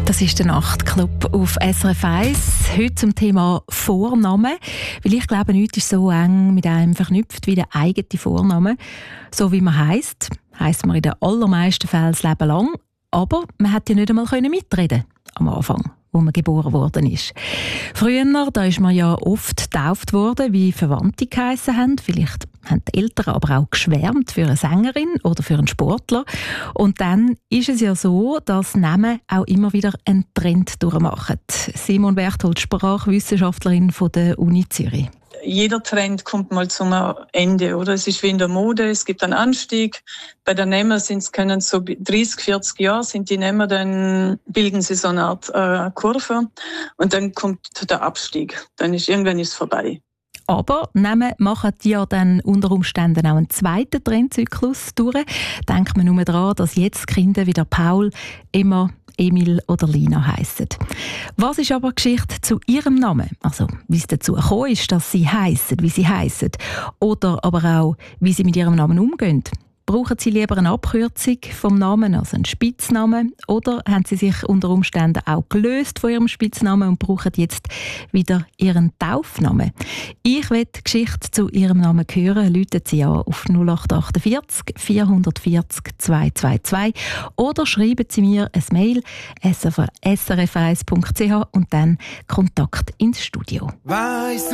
Das ist der Nachtclub auf SRF 1. Heute zum Thema Vornamen. Weil ich glaube, nichts ist so eng mit einem verknüpft wie der eigene Vorname. So wie man heisst man in den allermeisten Fällen das Leben lang. Aber man hätte ja nicht einmal mitreden am Anfang, wo man geboren worden ist. Früher, da ist man ja oft getauft worden, wie Verwandte geheissen haben. Vielleicht haben die Eltern aber auch geschwärmt für eine Sängerin oder für einen Sportler. Und dann ist es ja so, dass Namen auch immer wieder einen Trend durchmachen. Simon Berthold, Sprachwissenschaftlerin von der Uni Zürich. Jeder Trend kommt mal zum Ende, oder? Es ist wie in der Mode, es gibt einen Anstieg. Bei den Namen können so 30, 40 Jahre sind die Namen, dann bilden sie so eine Art Kurve und dann kommt der Abstieg. Dann irgendwann ist es vorbei. Aber Namen machen ja dann unter Umständen auch einen zweiten Trendzyklus durch. Denkt man nur daran, dass jetzt Kinder wie der Paul, Emma, Emil oder Lina heissen. Was ist aber die Geschichte zu ihrem Namen? Also, wie es dazu gekommen ist, dass sie heissen, wie sie heissen. Oder aber auch, wie sie mit ihrem Namen umgehen. Brauchen Sie lieber eine Abkürzung vom Namen, also einen Spitznamen? Oder haben Sie sich unter Umständen auch gelöst von Ihrem Spitznamen und brauchen jetzt wieder Ihren Taufnamen? Ich will die Geschichte zu Ihrem Namen hören. Rufen Sie an auf 0848 440 222 oder schreiben Sie mir ein Mail srf1.ch und dann Kontakt ins Studio. Weißt